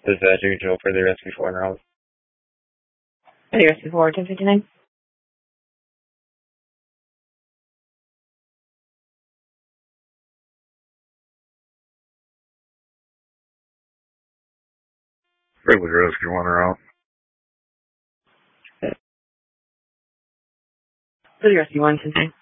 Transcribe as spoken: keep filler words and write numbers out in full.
This is uh, Jimmy Joe for the Rescue four in Raleigh. For the Rescue four, ten fifty-nine. Regular Rescue one around. For the Rescue one, ten fifty-nine.